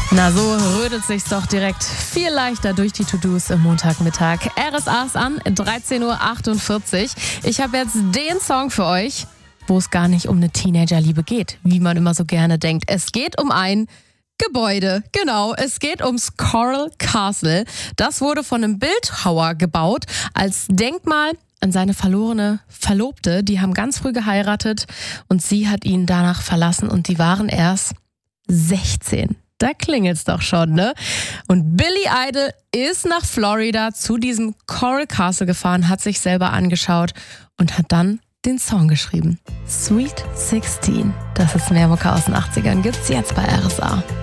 Na, so rödelt sich's doch direkt viel leichter durch die To-Dos im Montagmittag. RSA ist an, 13.48 Uhr. Ich habe jetzt den Song für euch, wo es gar nicht um eine Teenagerliebe geht, wie man immer so gerne denkt. Es geht um ein Gebäude, genau. Es geht ums Coral Castle. Das wurde von einem Bildhauer gebaut als Denkmal an seine verlorene Verlobte. Die haben ganz früh geheiratet und sie hat ihn danach verlassen und die waren erst 16. Da klingelt's doch schon, ne? Und Billy Idol ist nach Florida zu diesem Coral Castle gefahren, hat sich selber angeschaut und hat dann den Song geschrieben. Sweet 16. Das ist mehr Mucke aus den 80ern. Gibt's jetzt bei RSA.